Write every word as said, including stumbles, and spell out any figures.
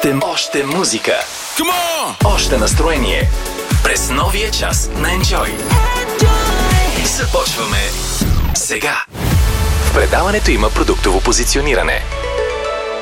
Още, още музика. Още настроение. През новия час на Enjoy. Enjoy. Започваме сега. В предаването има продуктово позициониране.